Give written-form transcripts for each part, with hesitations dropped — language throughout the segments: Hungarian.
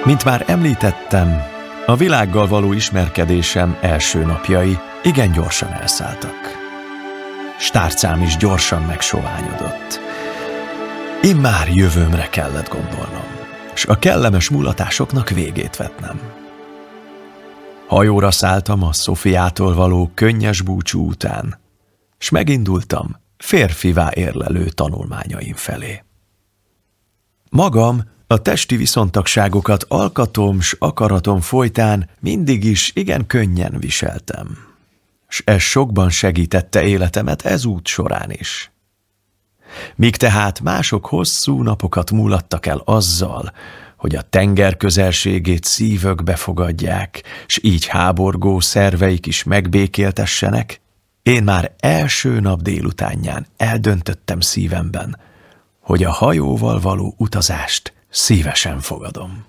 Mint már említettem, a világgal való ismerkedésem első napjai igen gyorsan elszálltak. Stárcám is gyorsan megsoványodott. Immár jövőmre kellett gondolnom, s a kellemes mulatásoknak végét vetnem. Hajóra szálltam a Szofiától való könnyes búcsú után, s megindultam férfivá érlelő tanulmányaim felé. Magam a testi viszontagságokat alkatom s akaratom folytán mindig is igen könnyen viseltem, s ez sokban segítette életemet ez út során is. Míg tehát mások hosszú napokat múlattak el azzal, hogy a tenger közelségét szívükbe fogadják, s így háborgó szerveik is megbékéltessenek, én már első nap délutánján eldöntöttem szívemben, hogy a hajóval való utazást szívesen fogadom.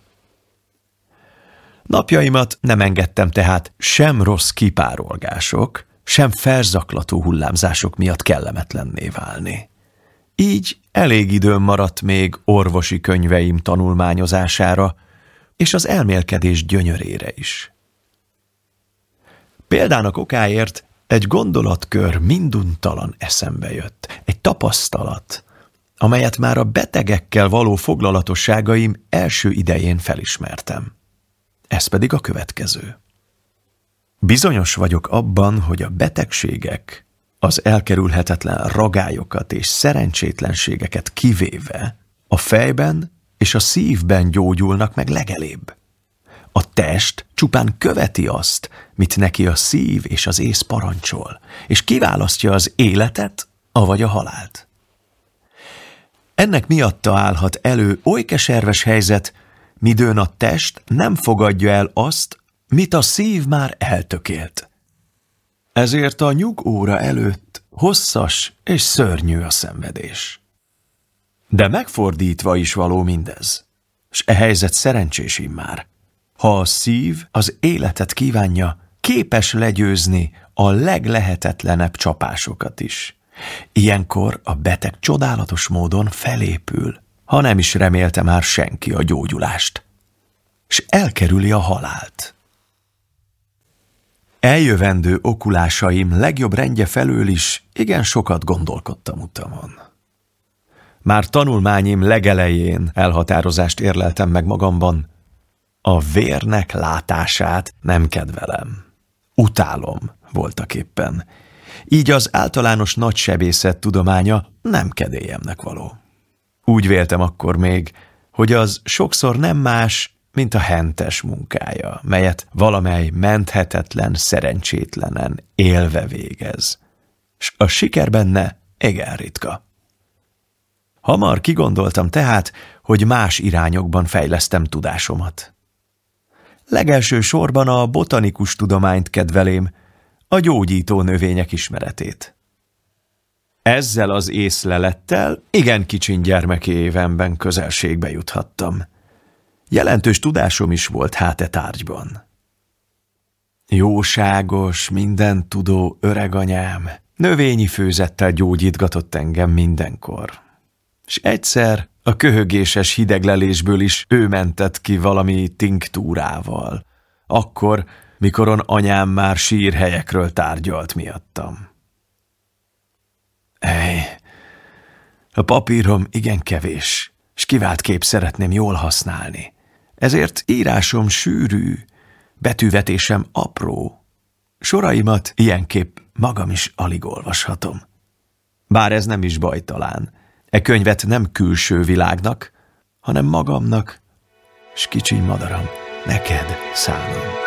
Napjaimat nem engedtem tehát sem rossz kipárolgások, sem felzaklató hullámzások miatt kellemetlenné válni. Így elég időm maradt még orvosi könyveim tanulmányozására, és az elmélkedés gyönyörére is. Példának okáért egy gondolatkör minduntalan eszembe jött, egy tapasztalat, amelyet már a betegekkel való foglalatosságaim első idején felismertem. Ez pedig a következő. Bizonyos vagyok abban, hogy a betegségek, az elkerülhetetlen ragályokat és szerencsétlenségeket kivéve a fejben és a szívben gyógyulnak meg legelébb. A test csupán követi azt, mit neki a szív és az ész parancsol, és kiválasztja az életet, avagy a halált. Ennek miatta állhat elő oly keserves helyzet, midőn a test nem fogadja el azt, mit a szív már eltökélt. Ezért a nyugóra előtt hosszas és szörnyű a szenvedés. De megfordítva is való mindez, s e helyzet szerencsés immár. Ha a szív az életet kívánja, képes legyőzni a leglehetetlenebb csapásokat is. Ilyenkor a beteg csodálatos módon felépül, ha nem is remélte már senki a gyógyulást, s elkerüli a halált. Eljövendő okulásaim legjobb rendje felől is igen sokat gondolkodtam utamon. Már tanulmányim legelején elhatározást érleltem meg magamban, a vérnek látását nem kedvelem. Utálom voltaképpen. Így az általános nagysebészet tudománya nem kedélyemnek való. Úgy véltem akkor még, hogy az sokszor nem más, mint a hentes munkája, melyet valamely menthetetlen szerencsétlenen élve végez. S a siker benne igen ritka. Hamar kigondoltam tehát, hogy más irányokban fejlesztem tudásomat. Legelső sorban a botanikus tudományt kedvelém, a gyógyító növények ismeretét. Ezzel az észlelettel igen kicsin gyermeki évemben közelségbe juthattam. Jelentős tudásom is volt hát e tárgyban. Jóságos, mindent tudó öreganyám növényi főzettel gyógyítgatott engem mindenkor. És egyszer a köhögéses hideglelésből is ő mentett ki valami tinktúrával, akkor, mikoron anyám már sírhelyekről tárgyalt miattam. A papírom igen kevés, s kiváltképp szeretném jól használni. Ezért írásom sűrű, betűvetésem apró. Soraimat ilyenképp magam is alig olvashatom. Bár ez nem is baj talán. E könyvet nem külső világnak, hanem magamnak, s kicsiny madaram, neked szánom.